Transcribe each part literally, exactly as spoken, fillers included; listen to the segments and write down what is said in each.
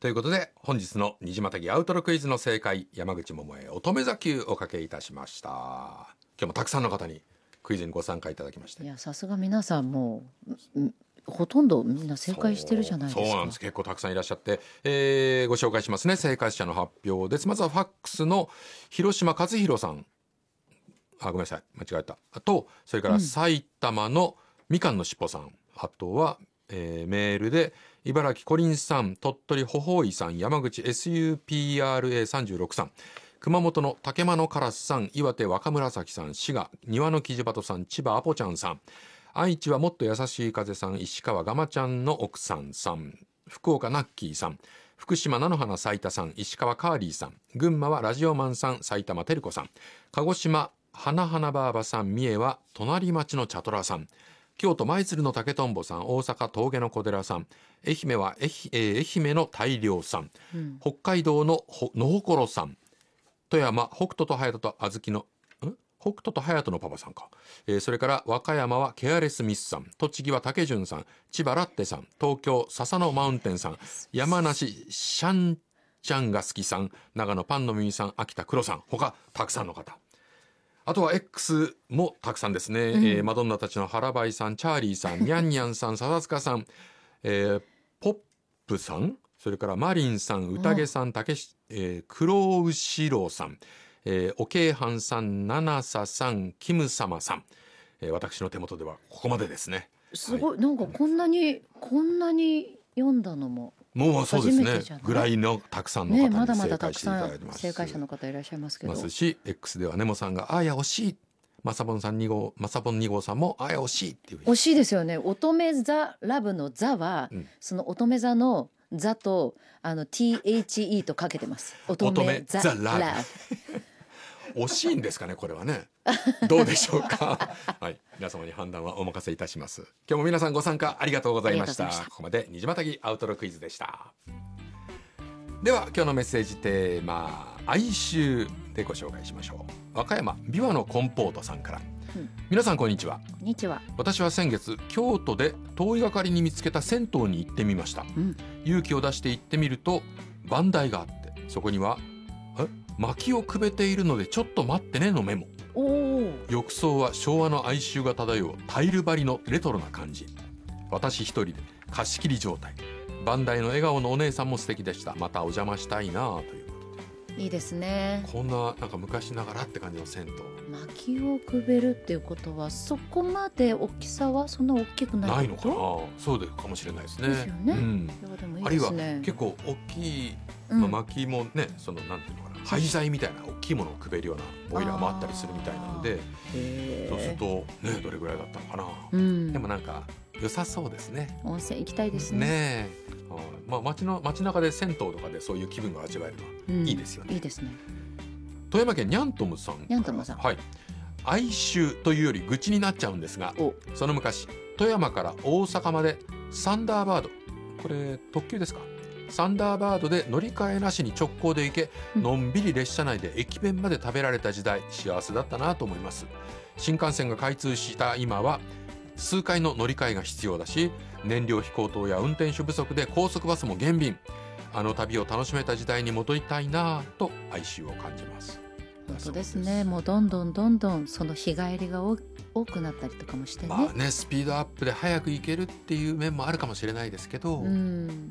ということで本日の虹またぎアウトロクイズの正解、山口百恵乙女座級おかけいたしました。今日もたくさんの方にクイズにご参加いただきまして、 いやさすが皆さんもうほとんどみんな正解してるじゃないですか。 そう、そうなんです。結構たくさんいらっしゃって、えー、ご紹介しますね。正解者の発表です。まずはファックスの広島和弘さん、あごめんなさい間違えた。あとそれから埼玉のみかんのしっぽさん、あとは、えー、メールで茨城コリンさん、鳥取ほほいさん、山口 エスユーピーアールエーさんじゅうろく さん、熊本の竹間のカラスさん、岩手若紫さん、滋賀庭のキジバトさん、千葉アポちゃんさん、愛知はもっと優しい風さん、石川ガマちゃんの奥さんさん、福岡ナッキーさん、福島菜の花咲田さん、石川カーリーさん、群馬はラジオマンさん、埼玉てるこさん、鹿児島花花バーバさん、三重は隣町のチャトラさん、京都舞鶴の竹とんぼさん、大阪峠の小寺さん、愛媛は愛、えー、愛媛の大良さん、うん、北海道ののほころさん、富山北斗と隼人と小豆のん北斗と隼人のパパさんか、えー、それから和歌山はケアレスミスさん、栃木は竹潤さん、千葉ラッテさん、東京笹のマウンテンさん、山梨シャンちゃんが好きさん、長野パンの耳さん、秋田黒さん、他たくさんの方、あとは X もたくさんですね、うん、えー、マドンナたちのハラバイさん、チャーリーさん、ニャンニャンさん、笹塚さん、えー、ポップさん、それからマリンさん、宴さん、たけし、えー、黒牛郎さん、えー、おけいはんさん、ななささん、キム様さん、えー、私の手元ではここまでですね。 すごい、はい、なんかこんなにこんなに読んだのももうそうですねぐらいのたくさんの方に正解していただいてます。 正解者の方いらっしゃいますけどますし、 X ではネモさんがあや惜しい、マサボンさんに号、マサボンに号さんもあや惜しいっていう、 惜しいですよね。乙女座ラブの座は、うん、その乙女座の座とあの ティーエイチイー とかけてます。乙女座ラブ惜しいんですかねこれはね、どうでしょうかはい、皆様に判断はお任せいたします。今日も皆さんご参加ありがとうございました。ここまで虹またぎアウトロクイズでした。では今日のメッセージテーマ、哀愁でご紹介しましょう。和歌山琵琶のコンポートさんから、うん、皆さんこんにちは。 こんにちは。 私は先月京都で通りがかりに見つけた銭湯に行ってみました、うん、勇気を出して行ってみると番台があって、そこにはえ薪をくべているのでちょっと待ってねのメモ。お浴槽は昭和の哀愁が漂うタイル張りのレトロな感じ。私一人で貸し切り状態。番台の笑顔のお姉さんも素敵でした。またお邪魔したいなということで。 いいですね。 こんななんか昔ながらって感じの銭湯。 薪をくべるっていうことはそこまで大きさはそんな大きくないないのかな。そうでかもしれないですね。 ですよね、うん、でもいいですね。 あるいは結構大きい、まあ、薪もね、うん、そのなんていうのかな、廃材みたいな大きいものをくべるようなボイラーもあったりするみたいなので、そうするとねどれぐらいだったのかな、うん、でもなんか良さそうですね。 温泉行きたいですね。 ねえ、まあ、街の街中で銭湯とかでそういう気分が味わえるのはいいですよね、 うん、いいですね。 富山県にゃんとむさん、 にゃんとむさん、 はい、哀愁というより愚痴になっちゃうんですが、その昔富山から大阪までサンダーバード、これ特急ですか、サンダーバードで乗り換えなしに直行で行け、のんびり列車内で駅弁まで食べられた時代、幸せだったなと思います。新幹線が開通した今は数回の乗り換えが必要だし、燃料費高騰や運転手不足で高速バスも減便。あの旅を楽しめた時代に戻りたいなと哀愁を感じます。 本当ですね。もうどんどんどんどんその日帰りが多くなったりとかもしてね。 まあね、スピードアップで早く行けるっていう面もあるかもしれないですけど、うん、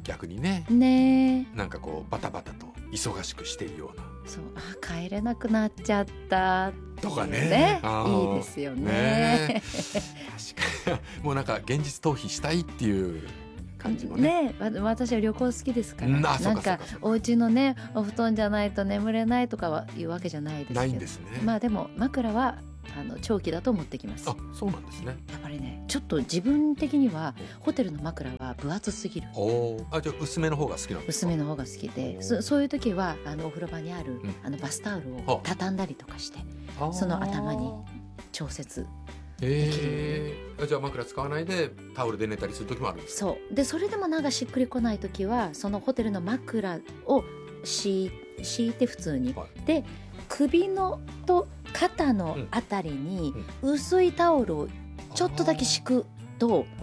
逆にね、 ね、 なんかこうバタバタと忙しくしているような、 そう、あ帰れなくなっちゃったとかね、 いいですよね。ね確かにもうなんか現実逃避したいっていう感じも ね, ね私は旅行好きですから、うん、なんかお家のねお布団じゃないと眠れないとかはいうわけじゃないですけど、 ないんですね。 まあでも枕はあの長期だと思ってきます。 あ、そうなんですね。 やっぱりね、ちょっと自分的にはホテルの枕は分厚すぎる。 おあ、じゃあ薄めの方が好きなんですか。 薄めの方が好きで、そ, そういう時はあのお風呂場にある、うん、あのバスタオルを畳んだりとかして、その頭に調節えー、じゃあ枕使わないでタオルで寝たりする時もあるんですか。 そうで、それでもなんかしっくりこない時はそのホテルの枕を敷いて普通に、はい、で首のと肩のあたりに薄いタオルをちょっとだけ敷くと、うん、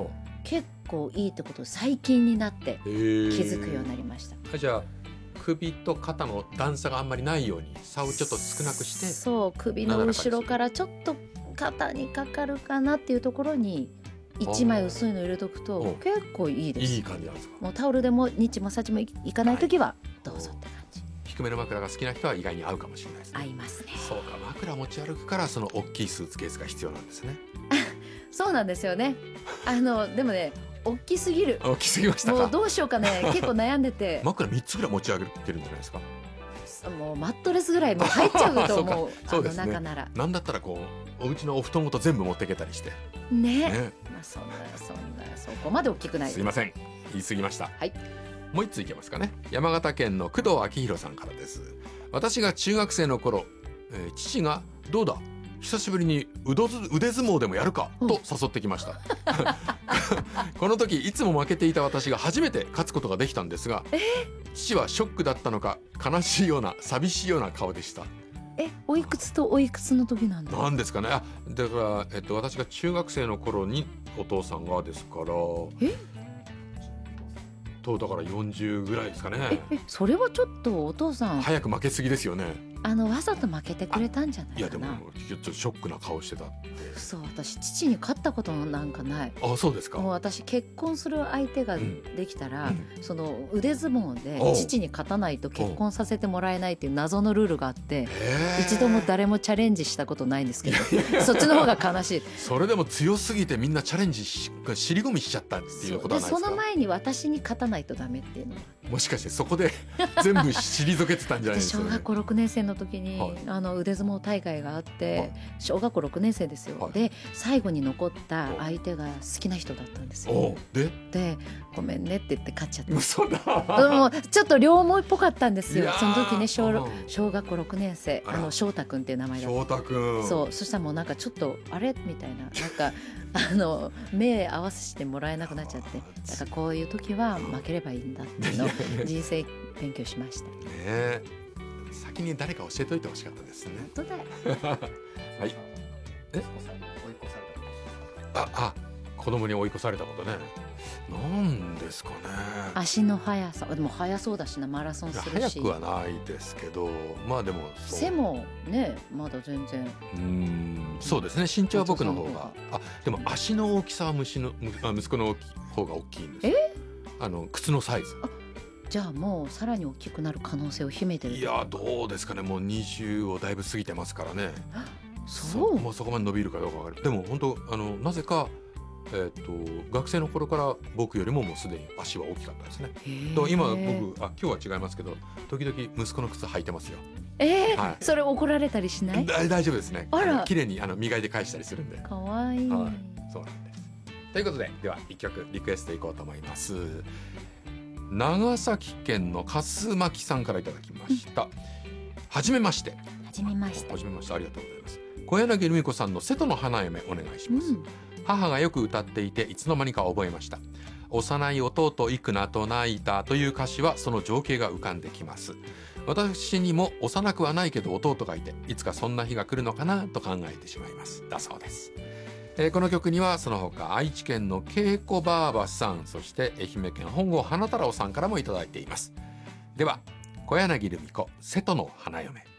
結構いいってことを最近になって気づくようになりました。 あ、じゃあ首と肩の段差があんまりないように差をちょっと少なくして、 そう首の後ろからちょっと肩にかかるかなっていうところにいちまい薄いの入れとくと結構いいです。 いい感じなんですか。 もうタオルでもニッチもサチもいかないときはどうぞって感じ。 低めの枕が好きな人は意外に合うかもしれないですね。 合いますね。 そうか、枕持ち歩くからその大きいスーツケースが必要なんですね。 そうなんですよね。あのでもね、大きすぎる。 大きすぎましたか。 もうどうしようかね、結構悩んでて。 枕みっつぐらい持ち上げてるんじゃないですか。 もうマットレスぐらいもう入っちゃうと思う。 そうですね。 あの中なら。 なんだったらこうお家のお布団ごと全部持っていけたりして。 ね。 ね、 まあそんなそんなそこまで大きくない。 すいません、言い過ぎました。 はい。 もう一ついけますかね。山形県の工藤明弘さんからです。私が中学生の頃、えー、父がどうだ久しぶりに腕腕相撲でもやるかと誘ってきました。この時いつも負けていた私が初めて勝つことができたんですが、父はショックだったのか悲しいような寂しいような顔でした。 え、おいくつとおいくつの時なんだ。 なんですかね。あ、だから、えっと、私が中学生の頃にお父さんがですからえとだからよんじゅうぐらいですかね。 ええ、それはちょっとお父さん早く負けすぎですよね。 あのわざと負けてくれたんじゃないかな。 いやでもちょっとショックな顔してたって。 そう、私父に勝ったことなんかない。 あ、そうですか。 もう私結婚する相手ができたら、 うん、 その腕相撲で父に勝たないと結婚させてもらえないっていう謎のルールがあって、一度も誰もチャレンジしたことないんですけど、そっちの方が悲しい。 それでも強すぎてみんなチャレンジし尻込みしちゃったっていうことはないですか。 でその前に私に勝たないとダメっていうのは、 もしかしてそこで全部退けてたんじゃないですか、ね、 小学校ろくねん生の時に、はい、あの腕相撲大会があって、はい、小学校ろくねん生ですよ、はい、で最後に残った相手が好きな人だったんですよ。ででごめんねって言って勝っちゃった。 嘘だ。 もうちょっと両思いっぽかったんですよ。その時ね、小, 小学校ろくねん生、あの翔太くんっていう名前だった。 翔太くん。 そう、そしたらもうなんかちょっとあれみたいな、なんかあの目合わせてもらえなくなっちゃって、だからこういう時は負ければいいんだっていうのを人生勉強しました。 ね、先に誰か教えといてほしかったですね。 本当だよ。 はい。え、ああ、子供に追い越されたことね。なんですかね。 足の速さ、でも速そうだしな、マラソンするし。 速くはないですけど、まあでも背もね、まだ全然。 うーん、そうですね。身長は僕の方が、あ、でも足の大きさは虫の息子の方が大きいんですよ。 え？ あの靴のサイズ。 じゃあもうさらに大きくなる可能性を秘めてる。 いや、どうですかね。もうにじゅうをだいぶ過ぎてますからね。 そう。 もうそこまで伸びるかどうか分かる。でも本当あのなぜか。えー、と学生の頃から僕よりももうすでに足は大きかったですね。と今僕あ今日は違いますけど、時々息子の靴履いてますよ。 えーはい、それ怒られたりしない？ 大丈夫ですね。 あら、 綺麗にあの磨いて返したりするんで。 かわいい、 はい、そうなんです。ということで、ではいっきょくリクエストいこうと思います。長崎県のかすまきさんからいただきました。はじめまして。 はじめまして。 はじめまして、ありがとうございます。小柳ルミ子さんの瀬戸の花嫁お願いします。うん、母がよく歌っていていつの間にか覚えました。幼い弟幾なと泣いたという歌詞はその情景が浮かんできます。私にも幼くはないけど弟がいて、いつかそんな日が来るのかなと考えてしまいますだそうです。えー、この曲にはその他愛知県の恵子ばあばさん、そして愛媛県本郷花太郎さんからもいただいています。では小柳ルミ子瀬戸の花嫁。